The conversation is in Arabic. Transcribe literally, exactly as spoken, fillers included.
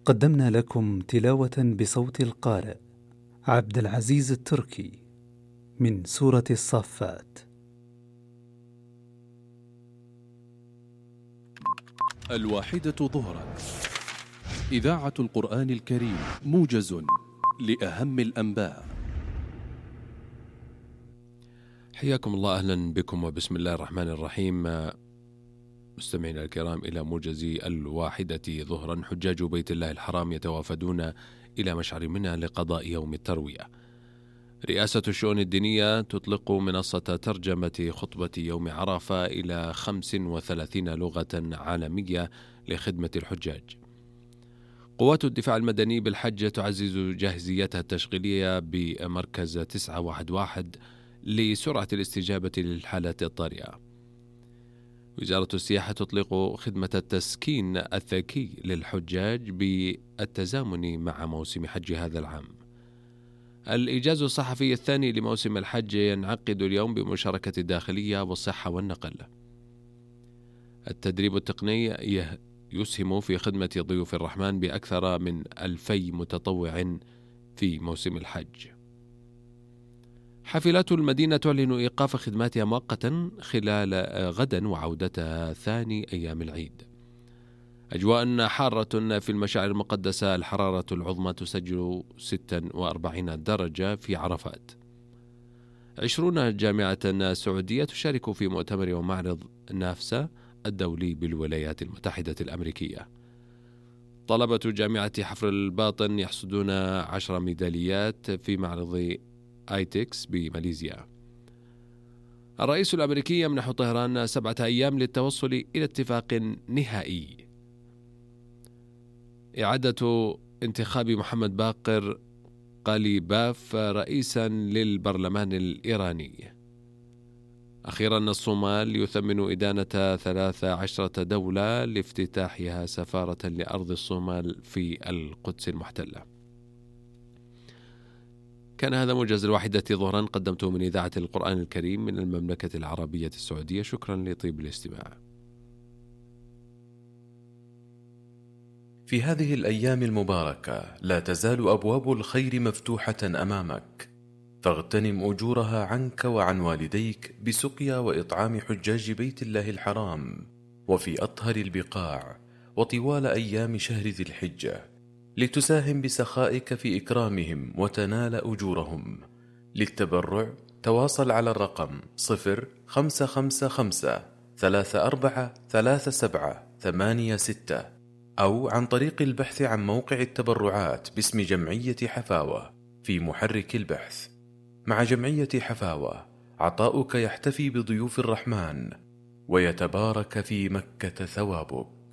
قدمنا لكم تلاوة بصوت القارئ عبد العزيز التركي من سورة الصافات. الواحدة ظهرا، إذاعة القرآن الكريم، موجز لأهم الأنباء. حياكم الله، أهلا بكم وبسم الله الرحمن الرحيم. مستمعينا الكرام، إلى موجز الواحدة ظهرا. حجاج بيت الله الحرام يتوافدون إلى مشعر منى لقضاء يوم التروية. رئاسة الشؤون الدينية تطلق منصة ترجمة خطبة يوم عرفة إلى خمس وثلاثين لغة عالمية لخدمة الحجاج. قوات الدفاع المدني بالحج تعزز جاهزيتها التشغيلية بمركز تسعة واحد واحد لسرعة الاستجابة للحالات الطارئة. وزارة السياحة تطلق خدمة التسكين الذكي للحجاج بالتزامن مع موسم حج هذا العام. الإجازة الصحفي الثاني لموسم الحج ينعقد اليوم بمشاركة الداخلية والصحة والنقل. التدريب التقني يسهم في خدمة ضيوف الرحمن بأكثر من ألفي متطوع في موسم الحج. حافلات المدينة تعلن إيقاف خدماتها مؤقتا خلال غدا وعودتها ثاني أيام العيد. أجواء حارة في المشاعر المقدسة، الحرارة العظمى تسجل ستة وأربعين درجة في عرفات. عشرون جامعة سعودية تشارك في مؤتمر ومعرض نافسا الدولي بالولايات المتحدة الأمريكية. طلبة جامعة حفر الباطن يحصدون عشر ميداليات في معرض آيتكس بماليزيا. الرئيس الأمريكي يمنح طهران سبعة أيام للتوصل إلى اتفاق نهائي. إعادة انتخاب محمد باقر قليباف رئيسا للبرلمان الإيراني. أخيرا الصومال يثمن إدانة ثلاث عشرة دولة لافتتاحها سفارة لأرض الصومال في القدس المحتلة. كان هذا موجز الواحدة ظهرا، قدمته من إذاعة القرآن الكريم من المملكة العربية السعودية. شكرا لطيب الاستماع. في هذه الأيام المباركة لا تزال أبواب الخير مفتوحة أمامك، فاغتنم أجورها عنك وعن والديك بسقيا وإطعام حجاج بيت الله الحرام وفي أطهر البقاع وطوال أيام شهر ذي الحجة، لتساهم بسخائك في إكرامهم وتنال أجورهم. للتبرع تواصل على الرقم صفر خمسة خمسة خمسة ثلاثة أربعة ثلاثة سبعة ثمانية ستة، أو عن طريق البحث عن موقع التبرعات باسم جمعية حفاوة في محرك البحث. مع جمعية حفاوة عطاؤك يحتفي بضيوف الرحمن ويتبارك في مكة ثوابك.